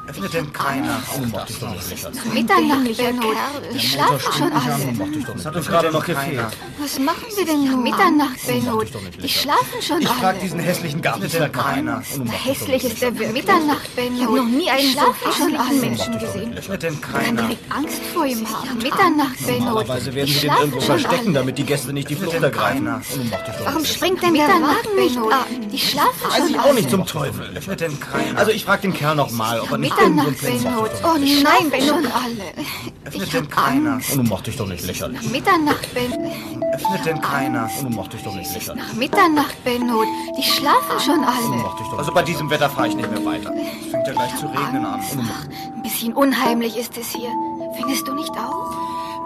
Öffnet denn keiner? Mach dich doch nicht lächerlich. Mitternacht, Benno. Die schlafen schon alle. Das hat uns gerade noch gefehlt. Was machen Sie denn nur? Mitternacht, Benno. Die schlafen schon Ich frag alle. diesen hässlichen Gartenzwerg keiner. Hässlich ist der wirklich. Mitternacht, Benno. Ich habe noch nie einen so hässlichen Menschen gesehen. Öffnet denn Ich kann keiner? direkt Angst vor ihm haben. Mitternacht, Benno. Normalerweise werden Die sie den schlafen irgendwo schon verstecken, alle. damit die Gäste nicht die Flucht ergreifen. Warum springt denn der Wagen nicht an? Die schlafen Weiß schon ich auch alle. nicht zum Teufel. Öffnet denn keiner? Also ich frag den Kerl noch mal, ob er nicht irgendwo ein Mitternacht, Plätzchen Benno. hat. Oh nein, Benno. Schon alle. Öffnet denn keiner? Mach dich doch nicht lächerlich. Mitternacht, Benno. Öffnet denn keiner? Mach dich doch nicht lächerlich. Mitternacht, Benno. Die schlafen schon alle. Also bei diesem Wetter fahre ich nicht mehr weiter. Es fängt ja gleich zu regnen an. Ein bisschen unheimlich ist es hier. Findest du nicht auch?